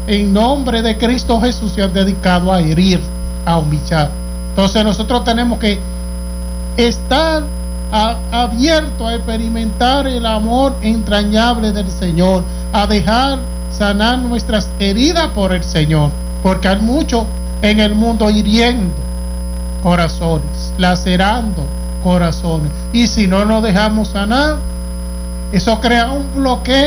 en nombre de Cristo Jesús se han dedicado a herir, a humillar. Entonces nosotros tenemos que estar abiertos a experimentar el amor entrañable del Señor, a dejar sanar nuestras heridas por el Señor, porque hay mucho en el mundo hiriendo corazones, lacerando corazones, y si no nos dejamos sanar, eso crea un bloqueo